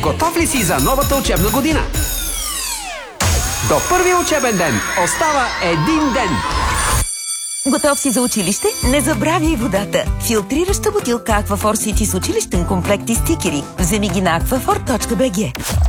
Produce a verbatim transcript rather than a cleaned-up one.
Готов ли си за новата учебна година? До първия учебен ден остава един ден. Готов си за училище? Не забравяй водата. Филтрираща бутилка Аквафор Сити с училищен комплект и стикери. Вземи ги на аквафор точка би джи.